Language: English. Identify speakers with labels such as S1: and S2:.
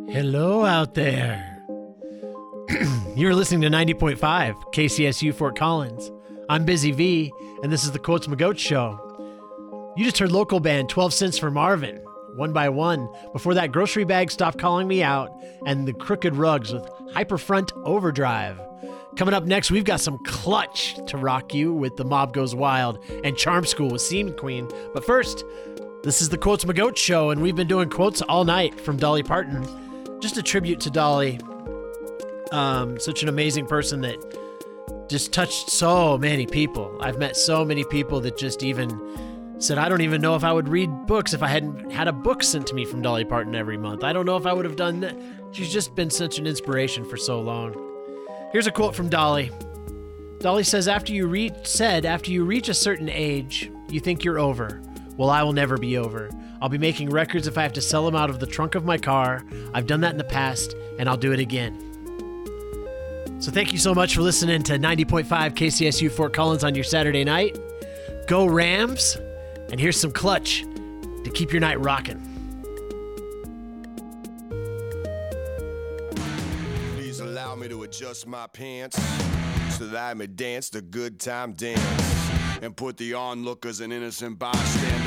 S1: Hello out there. You're listening to 90.5 KCSU Fort Collins. I'm Busy V, and this is the Quotes McGoat Show. You just heard local band 12 Cents for Marvin, One by One. Before that, Grocery Bag Stopped Calling Me Out, and the Crooked Rugs with Hyperfront Overdrive. Coming up next, we've got some Clutch to rock you with The Mob Goes Wild and Charm School with Seam Queen. But first, this is the Quotes McGoat Show, and we've been doing quotes all night from Dolly Parton. Just a tribute to Dolly. Such an amazing person that just touched so many people. I've met so many people that just even said, I don't even know if I would read books if I hadn't had a book sent to me from Dolly Parton every month. I don't know if I would have done that. She's just been such an inspiration for so long. Here's a quote from Dolly. Dolly says, after you reach a certain age, you think you're over. Well, I will never be over. I'll be making records if I have to sell them out of the trunk of my car. I've done that in the past, and I'll do it again. So thank you so much for listening to 90.5 KCSU Fort Collins on your Saturday night. Go Rams, and here's some Clutch to keep your night rocking.
S2: Please allow me to adjust my pants so that I may dance the good time dance and put the onlookers and innocent bystanders